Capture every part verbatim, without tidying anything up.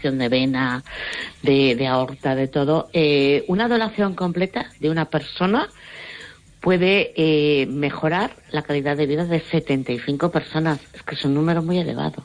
donación de vena, de, de aorta, de todo. Eh, una donación completa de una persona puede eh, mejorar la calidad de vida de setenta y cinco personas. Es que es un número muy elevado.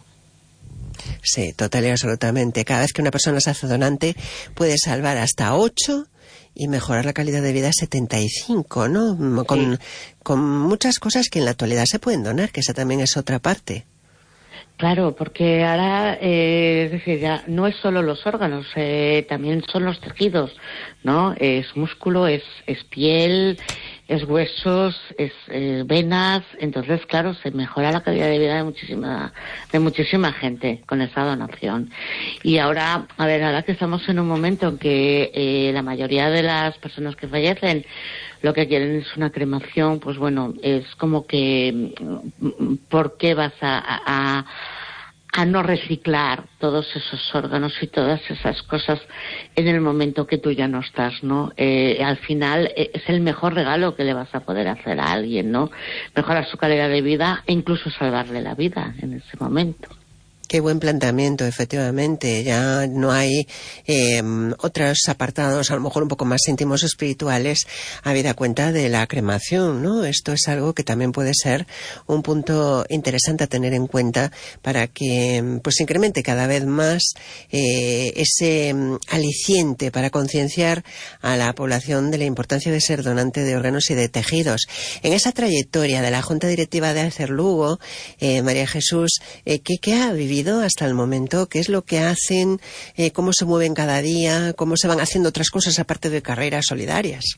Sí, total y absolutamente. Cada vez que una persona se hace donante puede salvar hasta ocho y mejorar la calidad de vida a setenta y cinco, ¿no? Con, sí. con muchas cosas que en la actualidad se pueden donar, que esa también es otra parte. Claro, porque ahora, eh, es decir, ya no es solo los órganos, eh, también son los tejidos, ¿no? Es músculo, es, es piel, es huesos, es eh, venas. Entonces, claro, se mejora la calidad de vida de muchísima, de muchísima gente con esa donación. Y ahora, a ver, ahora que estamos en un momento en que eh, la mayoría de las personas que fallecen lo que quieren es una cremación, pues bueno, es como que, ¿por qué vas a, a, a no reciclar todos esos órganos y todas esas cosas en el momento que tú ya no estás, ¿no? Eh, al final eh, es el mejor regalo que le vas a poder hacer a alguien, ¿no? Mejorar su calidad de vida e incluso salvarle la vida en ese momento. Qué buen planteamiento, efectivamente. Ya no hay eh, otros apartados, a lo mejor un poco más íntimos o espirituales, habida cuenta de la cremación, ¿no? Esto es algo que también puede ser un punto interesante a tener en cuenta para que pues incremente cada vez más eh, ese um, aliciente para concienciar a la población de la importancia de ser donante de órganos y de tejidos. En esa trayectoria de la Junta Directiva de Alcer Lugo, eh, María Jesús, eh, ¿qué, qué ha vivido hasta el momento? ¿Qué es lo que hacen? Eh, ¿Cómo se mueven cada día? ¿Cómo se van haciendo otras cosas aparte de carreras solidarias?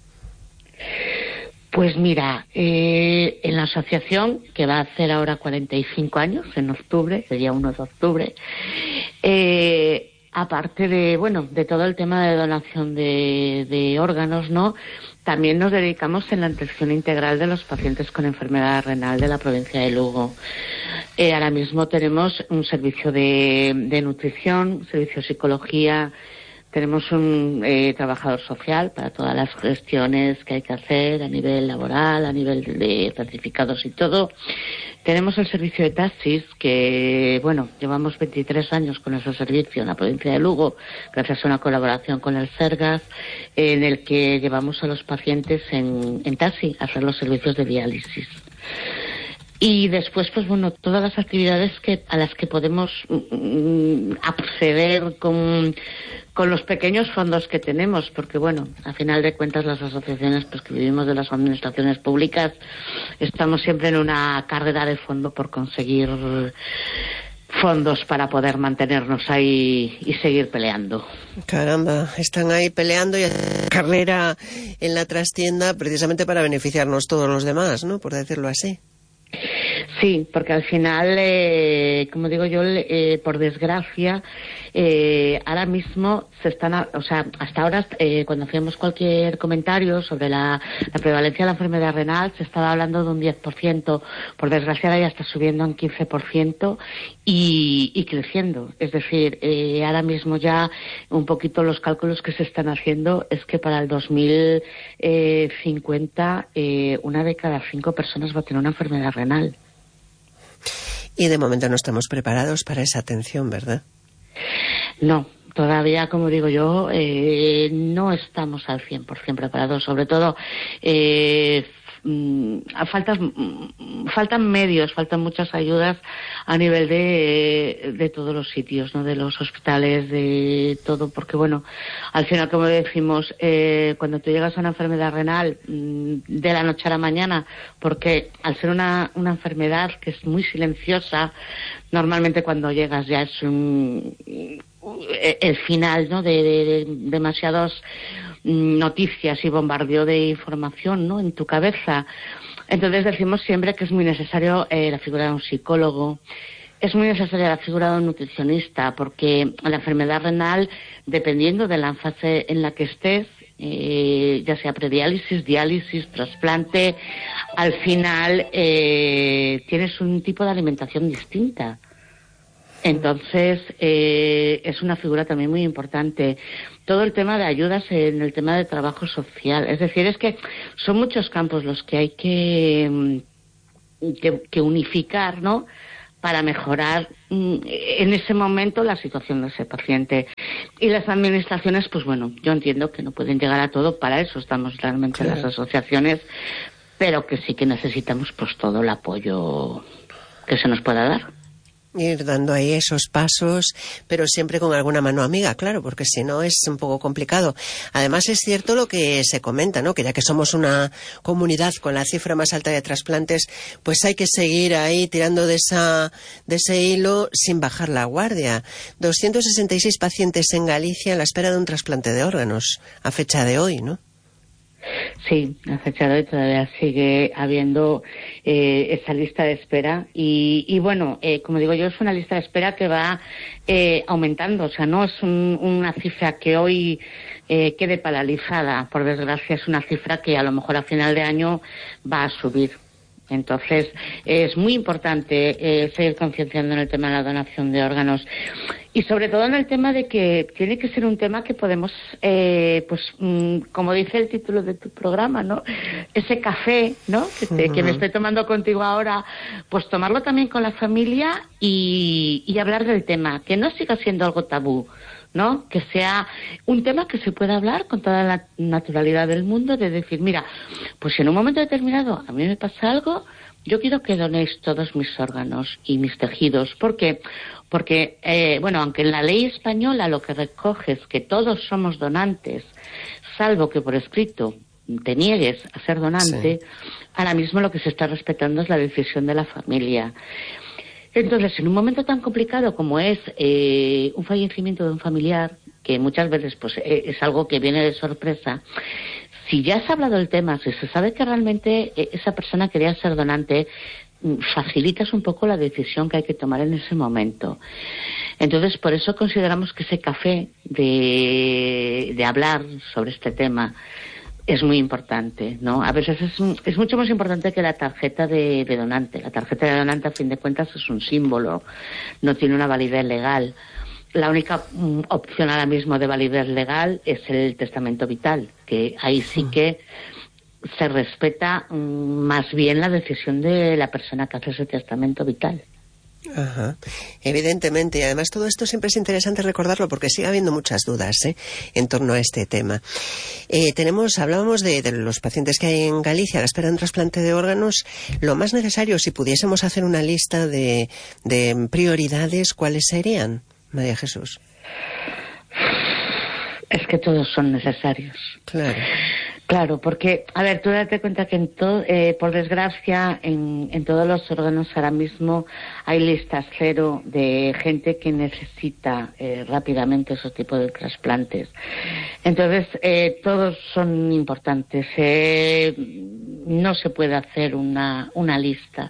Pues mira, eh, en la asociación, que va a hacer ahora cuarenta y cinco años, en octubre, sería uno de octubre, eh, aparte de, bueno, de todo el tema de donación de, de órganos, ¿no? También nos dedicamos en la atención integral de los pacientes con enfermedad renal de la provincia de Lugo. Eh, ahora mismo tenemos un servicio de, de nutrición, un servicio de psicología, tenemos un eh, trabajador social para todas las gestiones que hay que hacer a nivel laboral, a nivel de certificados y todo. Tenemos el servicio de taxis, que, bueno, llevamos veintitrés años con ese servicio en la provincia de Lugo, gracias a una colaboración con el Sergas, en el que llevamos a los pacientes en, en taxi a hacer los servicios de diálisis. Y después, pues bueno, todas las actividades que a las que podemos mm, acceder con, con los pequeños fondos que tenemos, porque bueno, a final de cuentas las asociaciones pues que vivimos de las administraciones públicas estamos siempre en una carrera de fondo por conseguir fondos para poder mantenernos ahí y seguir peleando. Caramba, están ahí peleando y carrera en la trastienda precisamente para beneficiarnos todos los demás, ¿no? Por decirlo así. Sí, porque al final, eh, como digo yo, eh, por desgracia, eh, ahora mismo se están, a, o sea, hasta ahora eh, cuando hacíamos cualquier comentario sobre la, la prevalencia de la enfermedad renal, se estaba hablando de un diez por ciento, por desgracia ahora ya está subiendo a un quince por ciento y, y creciendo. Es decir, eh, ahora mismo ya un poquito los cálculos que se están haciendo es que para el dos mil cincuenta eh, una de cada cinco personas va a tener una enfermedad renal. Y de momento no estamos preparados para esa atención, ¿verdad? No, todavía, como digo yo, eh, no estamos al cien por ciento preparados. Sobre todo, eh, faltan, faltan medios, faltan muchas ayudas a nivel de, de todos los sitios, ¿no? De los hospitales, de todo, porque bueno, al final, como decimos, eh, cuando tú llegas a una enfermedad renal de la noche a la mañana, porque al ser una, una enfermedad que es muy silenciosa, normalmente cuando llegas ya es un, el final, ¿no? De, de, de demasiadas noticias y bombardeo de información, ¿no? En tu cabeza. Entonces decimos siempre que es muy necesario eh, la figura de un psicólogo, es muy necesaria la figura de un nutricionista, porque la enfermedad renal, dependiendo de la fase en la que estés, eh, ya sea prediálisis, diálisis, trasplante, al final eh, tienes un tipo de alimentación distinta. Entonces, eh, es una figura también muy importante. Todo el tema de ayudas en el tema de trabajo social. Es decir, es que son muchos campos los que hay que, que, que unificar, ¿no? para mejorar mm, en ese momento la situación de ese paciente. Y las administraciones, pues bueno, yo entiendo que no pueden llegar a todo, para eso estamos realmente claro. las asociaciones, pero que sí que necesitamos pues todo el apoyo que se nos pueda dar. Ir dando ahí esos pasos, pero siempre con alguna mano amiga, claro, porque si no es un poco complicado. Además es cierto lo que se comenta, ¿no? Que ya que somos una comunidad con la cifra más alta de trasplantes, pues hay que seguir ahí tirando de esa de ese hilo sin bajar la guardia. doscientos sesenta y seis pacientes en Galicia a la espera de un trasplante de órganos, a fecha de hoy, ¿no? Sí, a fecha de hoy todavía sigue habiendo eh, esa lista de espera y, y bueno, eh, como digo yo, es una lista de espera que va eh, aumentando, o sea, no es un, una cifra que hoy eh, quede paralizada, por desgracia es una cifra que a lo mejor a final de año va a subir. Entonces, es muy importante eh, seguir concienciando en el tema de la donación de órganos y sobre todo en el tema de que tiene que ser un tema que podemos, eh, pues, mm, como dice el título de tu programa, ¿no? Ese café, ¿no? Que, te, uh-huh. que me estoy tomando contigo ahora, pues tomarlo también con la familia y, y hablar del tema, que no siga siendo algo tabú, ¿no? Que sea un tema que se pueda hablar con toda la naturalidad del mundo, de decir, mira, pues si en un momento determinado a mí me pasa algo, yo quiero que donéis todos mis órganos y mis tejidos. ¿Por qué? Porque, eh, bueno, aunque en la ley española lo que recoge es que todos somos donantes, salvo que por escrito te niegues a ser donante, sí. ahora mismo lo que se está respetando es la decisión de la familia. Entonces, en un momento tan complicado como es eh, un fallecimiento de un familiar, que muchas veces pues eh, es algo que viene de sorpresa, si ya se ha hablado del tema, si se sabe que realmente eh, esa persona quería ser donante, facilitas un poco la decisión que hay que tomar en ese momento. Entonces, por eso consideramos que ese café de, de hablar sobre este tema es muy importante, ¿no? A veces es, es mucho más importante que la tarjeta de, de donante. La tarjeta de donante, a fin de cuentas, es un símbolo, no tiene una validez legal. La única mm, opción ahora mismo de validez legal es el testamento vital, que ahí sí que se respeta mm, más bien la decisión de la persona que hace ese testamento vital. Ajá, evidentemente, y además todo esto siempre es interesante recordarlo porque sigue habiendo muchas dudas ¿eh? en torno a este tema. Eh, tenemos, hablábamos de, de los pacientes que hay en Galicia a la espera de un trasplante de órganos. Lo más necesario, si pudiésemos hacer una lista de, de prioridades, ¿cuáles serían, María Jesús? Es que todos son necesarios. Claro. Claro, porque, a ver, tú date cuenta que en todo, eh, por desgracia, en, en todos los órganos ahora mismo hay listas cero de gente que necesita eh, rápidamente esos tipos de trasplantes. Entonces, eh, todos son importantes. Eh, no se puede hacer una, una lista.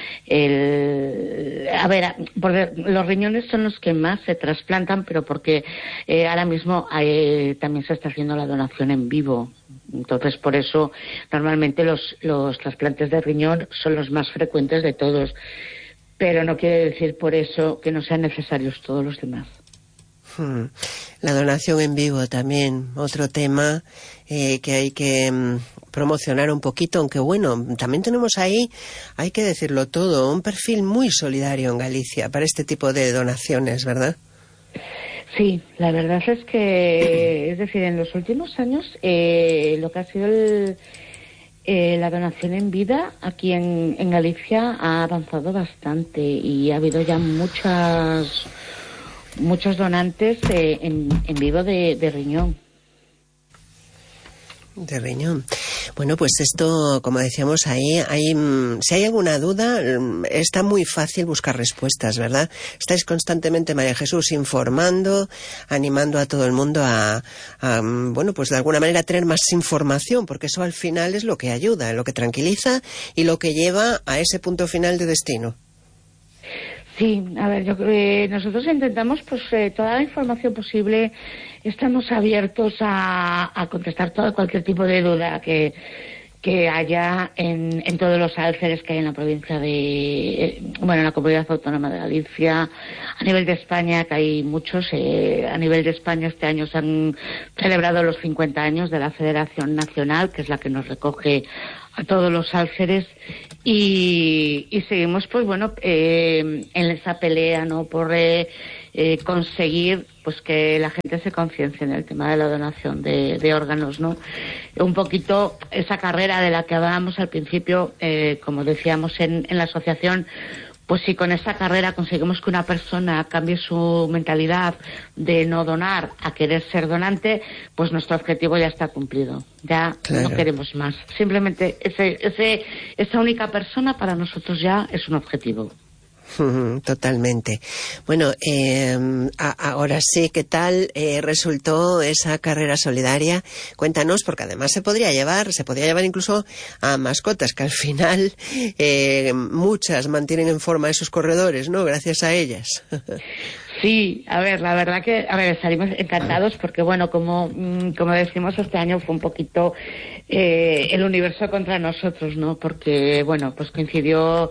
El, a ver, porque los riñones son los que más se trasplantan, pero porque eh, ahora mismo hay, también se está haciendo la donación en vivo. Entonces, por eso, normalmente los, los trasplantes de riñón son los más frecuentes de todos. Pero no quiere decir por eso que no sean necesarios todos los demás. Hmm. La donación en vivo también, otro tema eh, que hay que mm, promocionar un poquito, aunque bueno, también tenemos ahí, hay que decirlo todo, un perfil muy solidario en Galicia para este tipo de donaciones, ¿verdad? Sí, la verdad es que, es decir, en los últimos años eh, lo que ha sido el, eh, la donación en vida aquí en, en Galicia ha avanzado bastante y ha habido ya muchas muchos donantes eh, en, en vivo de, de riñón. De riñón. Bueno, pues esto, como decíamos ahí, hay, si hay alguna duda, está muy fácil buscar respuestas, ¿verdad? Estáis constantemente, María Jesús, informando, animando a todo el mundo a, a, bueno, pues de alguna manera tener más información, porque eso al final es lo que ayuda, lo que tranquiliza y lo que lleva a ese punto final de destino. Sí, a ver, yo, eh, nosotros intentamos pues eh, toda la información posible. Estamos abiertos a, a contestar todo cualquier tipo de duda que, que haya en, en todos los alférez que hay en la provincia de, eh, bueno, en la Comunidad Autónoma de Galicia, a nivel de España, que hay muchos. Eh, a nivel de España este año se han celebrado los cincuenta años de la Federación Nacional, que es la que nos recoge a todos los alférez y, y seguimos, pues bueno, eh, en esa pelea, ¿no? Por eh, eh, conseguir, pues que la gente se conciencie en el tema de la donación de, de órganos, ¿no? Un poquito esa carrera de la que hablábamos al principio, eh, como decíamos en, en la asociación. Pues si con esta carrera conseguimos que una persona cambie su mentalidad de no donar a querer ser donante, pues nuestro objetivo ya está cumplido. Ya claro. No queremos más. Simplemente ese, ese, esa única persona para nosotros ya es un objetivo. Totalmente. Bueno, eh, a, ahora sí, ¿qué tal eh, resultó esa carrera solidaria? Cuéntanos, porque además se podría llevar, se podría llevar incluso a mascotas, que al final eh, muchas mantienen en forma esos corredores, ¿no? Gracias a ellas. Sí, a ver, la verdad que, a ver, salimos encantados porque, bueno, como, como decimos, este año fue un poquito eh, el universo contra nosotros, ¿no? Porque, bueno, pues coincidió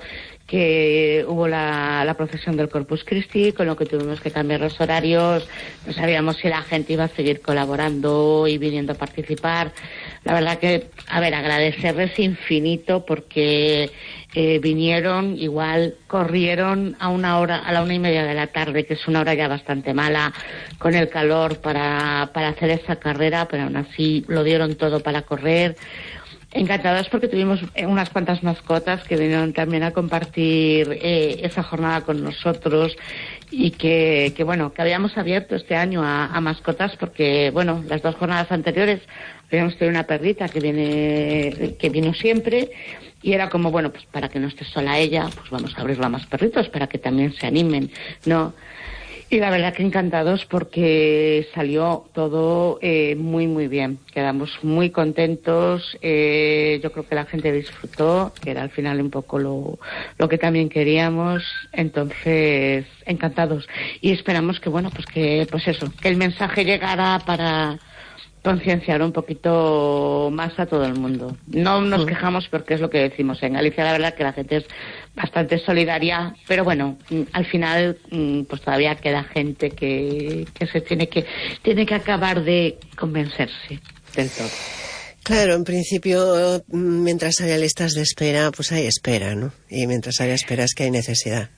que hubo la, la procesión del Corpus Christi, con lo que tuvimos que cambiar los horarios, no sabíamos si la gente iba a seguir colaborando y viniendo a participar. La verdad que, a ver, agradecerles infinito porque eh, vinieron, igual corrieron a una hora, a la una y media de la tarde, que es una hora ya bastante mala, con el calor para, para hacer esa carrera, pero aún así lo dieron todo para correr. Encantados porque tuvimos unas cuantas mascotas que vinieron también a compartir eh, esa jornada con nosotros y que, que bueno, que habíamos abierto este año a, a mascotas porque, bueno, las dos jornadas anteriores habíamos tenido una perrita que viene, que vino siempre y era como, bueno, pues para que no esté sola ella, pues vamos a abrirla a más perritos para que también se animen, ¿no? Y la verdad que encantados porque salió todo eh, muy, muy bien. Quedamos muy contentos. Eh, yo creo que la gente disfrutó, que era al final un poco lo, lo que también queríamos. Entonces, encantados. Y esperamos que, bueno, pues que, pues eso, que el mensaje llegara para concienciar un poquito más a todo el mundo. No nos quejamos porque es lo que decimos. En Galicia la verdad que la gente es bastante solidaria, pero bueno, al final pues todavía queda gente que, que se tiene que tiene que acabar de convencerse del todo. Claro, en principio, mientras haya listas de espera, pues hay espera, ¿no? Y mientras haya espera es que hay necesidad.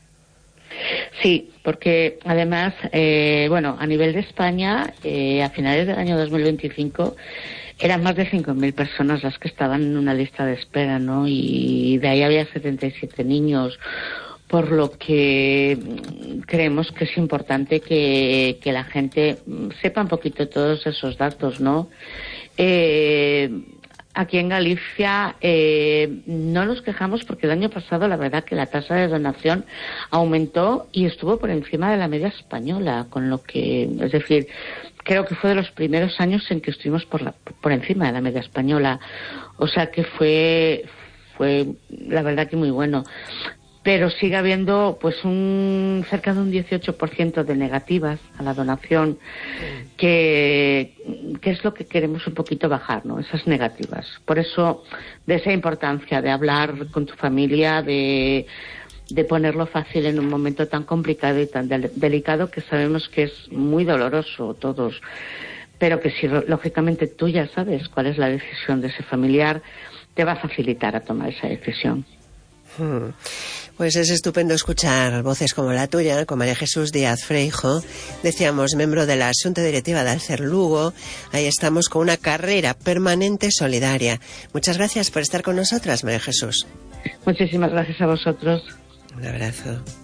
Sí, porque además, eh, bueno, a nivel de España, eh, a finales del año dos mil veinticinco eran más de cinco mil personas las que estaban en una lista de espera, ¿no? Y de ahí había setenta y siete niños, por lo que creemos que es importante que, que la gente sepa un poquito todos esos datos, ¿no? Eh... Aquí en Galicia eh, no nos quejamos porque el año pasado la verdad que la tasa de donación aumentó y estuvo por encima de la media española, con lo que, es decir, creo que fue de los primeros años en que estuvimos por la, por encima de la media española, o sea que fue fue la verdad que muy bueno. Pero sigue habiendo pues un cerca de un dieciocho por ciento de negativas a la donación, que, que es lo que queremos un poquito bajar, ¿no? Esas negativas. Por eso, de esa importancia de hablar con tu familia, de, de ponerlo fácil en un momento tan complicado y tan del, delicado, que sabemos que es muy doloroso todos, pero que si lógicamente tú ya sabes cuál es la decisión de ese familiar, te va a facilitar a tomar esa decisión. Hmm. Pues es estupendo escuchar voces como la tuya, con María Jesús Díaz Freijo, decíamos, miembro de la Xunta Directiva de Alcer Lugo. Ahí estamos con una carrera permanente solidaria. Muchas gracias por estar con nosotras, María Jesús. Muchísimas gracias a vosotros. Un abrazo.